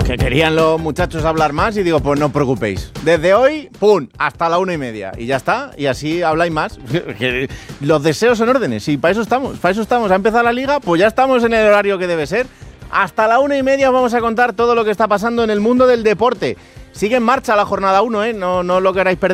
que querían los muchachos hablar más y digo, pues no os preocupéis. Desde hoy, ¡pum!, hasta la 1:30. Y ya está, y así habláis más. Los deseos son órdenes, y para eso estamos. Ha empezado la liga, pues ya estamos en el horario que debe ser. Hasta la 1:30 os vamos a contar todo lo que está pasando en el mundo del deporte. Sigue en marcha la jornada 1, no lo queráis perder.